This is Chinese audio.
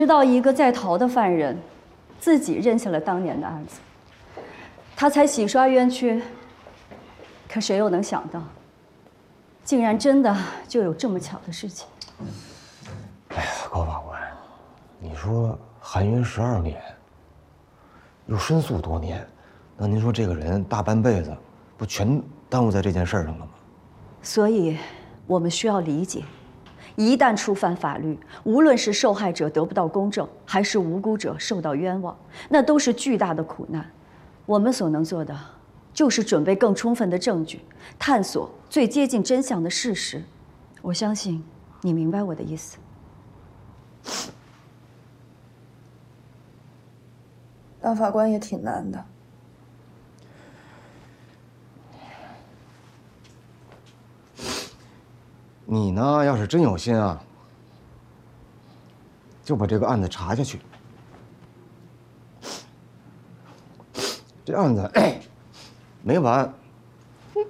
知道一个在逃的犯人，自己认下了当年的案子，他才洗刷冤屈。可谁又能想到，竟然真的就有这么巧的事情？ 哎呀，高法官，你说含冤12年，又申诉多年，那您说这个人大半辈子，不全耽误在这件事上了吗？ 所以，我们需要理解，一旦触犯法律，无论是受害者得不到公正，还是无辜者受到冤枉，那都是巨大的苦难。我们所能做的，就是准备更充分的证据，探索最接近真相的事实。我相信你明白我的意思。 当法官也挺难的。 你呢，要是真有心啊，就把这个案子查下去。这案子没完，